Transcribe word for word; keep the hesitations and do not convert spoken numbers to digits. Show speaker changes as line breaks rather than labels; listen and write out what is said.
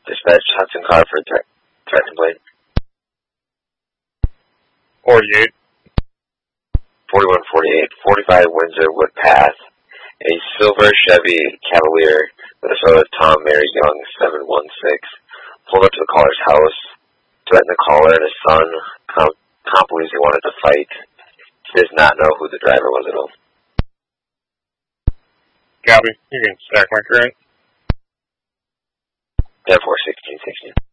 Dispatch Hudson car for threat, threat complaint.
forty-eight.
forty-one forty-eight, forty-five Windsor Wood Path. A silver Chevy Cavalier with a photo of Tom Mary Young, seven one six, pulled up to the caller's house, threatened the caller and his son. Tom, Tom believes he wanted to fight. He does not know who the driver was at all.
Copy. You can stack my current.
ten four sixteen sixteen.